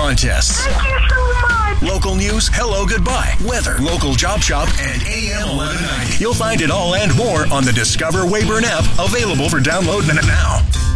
contests. Thank you so much. Local news, hello, goodbye, weather, local job shop, and AM 1190. You'll find it all and more on the Discover Weyburn app, available for download now.